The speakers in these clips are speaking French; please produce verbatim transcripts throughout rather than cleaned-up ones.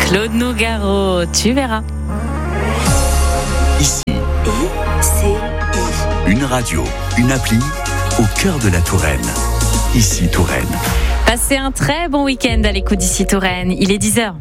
Claude Nougaro, tu verras. Ici, I C I. une radio, une appli au cœur de la Touraine. Ici Touraine. Passez un très bon week-end à l'écoute d'Ici Touraine. Il est dix heures.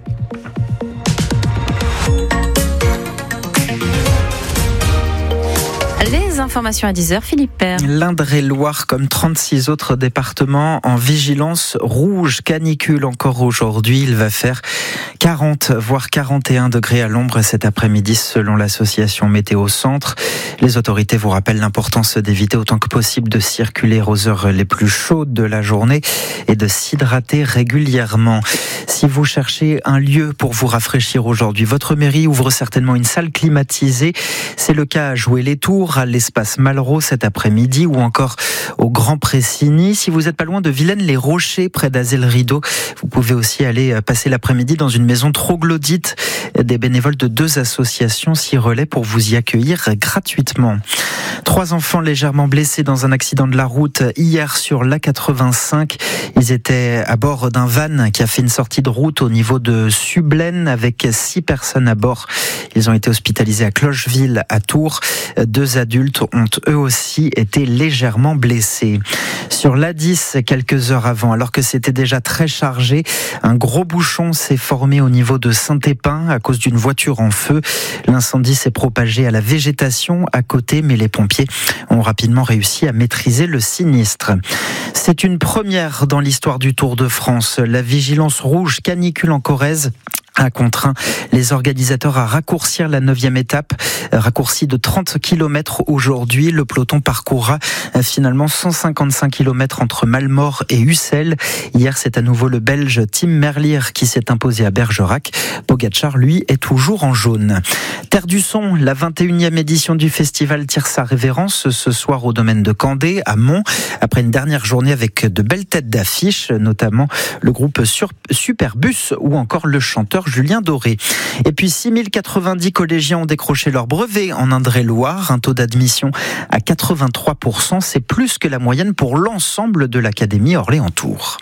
Les informations à dix heures, Philippe Père. L'Indre-et-Loire, comme trente-six autres départements, en vigilance rouge, canicule encore aujourd'hui. Il va faire quarante, voire quarante et un degrés à l'ombre cet après-midi, selon l'association Météo Centre. Les autorités vous rappellent l'importance d'éviter autant que possible de circuler aux heures les plus chaudes de la journée et de s'hydrater régulièrement. Si vous cherchez un lieu pour vous rafraîchir aujourd'hui, votre mairie ouvre certainement une salle climatisée. C'est le cas à Jouer-les-Tours, à l'espace Malraux cet après-midi ou encore au Grand Pressigny. Si vous n'êtes pas loin de Vilaine-les-Rochers, près d'Azel-Rideau, vous pouvez aussi aller passer l'après-midi dans une maison troglodyte. Des bénévoles de deux associations s'y relaient pour vous y accueillir gratuitement. Trois enfants légèrement blessés dans un accident de la route hier sur l'A quatre-vingt-cinq. Ils étaient à bord d'un van qui a fait une sortie de route au niveau de Sublaine avec six personnes à bord. Ils ont été hospitalisés à Clocheville à Tours. Deux adultes ont eux aussi été légèrement blessés. Sur l'A dix, quelques heures avant, alors que c'était déjà très chargé, un gros bouchon s'est formé au niveau de Saint-Épin à cause d'une voiture en feu. L'incendie s'est propagé à la végétation à côté, mais les pompiers ont rapidement réussi à maîtriser le sinistre. C'est une première dans l'histoire du Tour de France. La vigilance rouge canicule en Corrèze a contraint les organisateurs à raccourcir la neuvième étape, raccourci de trente kilomètres aujourd'hui. Le peloton parcourra finalement cent cinquante-cinq kilomètres entre Malmort et Ussel. Hier, c'est à nouveau le Belge Tim Merlier qui s'est imposé à Bergerac. Pogacar, lui, est toujours en jaune. Terre du Son, la vingt et unième édition du festival tire sa révérence ce soir au domaine de Candé, à Mont, après une dernière journée avec de belles têtes d'affiche, notamment le groupe Superbus ou encore le chanteur Julien Doré. Et puis six mille quatre-vingt-dix collégiens ont décroché leur brevet en Indre-et-Loire, un taux d'admission à quatre-vingt-trois pour cent, c'est plus que la moyenne pour l'ensemble de l'Académie Orléans-Tours.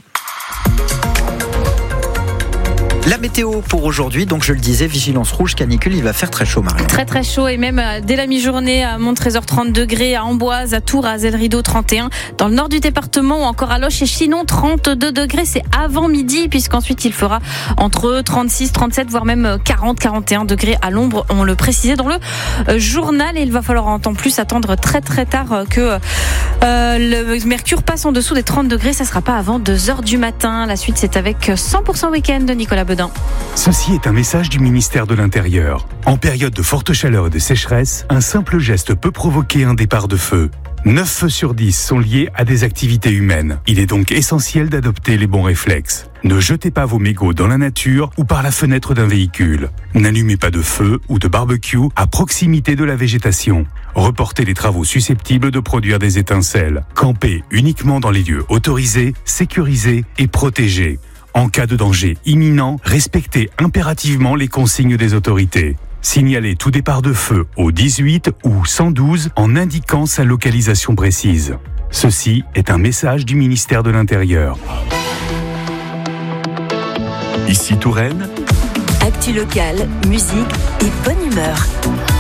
La météo pour aujourd'hui, donc je le disais, vigilance rouge, canicule, il va faire très chaud, Marie. Très très chaud et même dès la mi-journée à Montrésor trente degrés, à Amboise, à Tours, à Azel-Rideau trente et un, dans le nord du département ou encore à Loches et Chinon trente-deux degrés, c'est avant midi puisqu'ensuite il fera entre trente-six, trente-sept voire même quarante, quarante et un degrés à l'ombre, on le précisait dans le journal et il va falloir en temps plus attendre très très tard que euh, le mercure passe en dessous des trente degrés, ça sera pas avant deux heures du matin. La suite c'est avec cent pour cent week-end de Nicolas Bedin. Ceci est un message du ministère de l'Intérieur. En période de forte chaleur et de sécheresse, un simple geste peut provoquer un départ de feu. neuf feux sur dix sont liés à des activités humaines. Il est donc essentiel d'adopter les bons réflexes. Ne jetez pas vos mégots dans la nature ou par la fenêtre d'un véhicule. N'allumez pas de feu ou de barbecue à proximité de la végétation. Reportez les travaux susceptibles de produire des étincelles. Campez uniquement dans les lieux autorisés, sécurisés et protégés. En cas de danger imminent, respectez impérativement les consignes des autorités. Signalez tout départ de feu au dix-huit ou cent douze en indiquant sa localisation précise. Ceci est un message du ministère de l'Intérieur. Ici Touraine. Actu locale, musique et bonne humeur.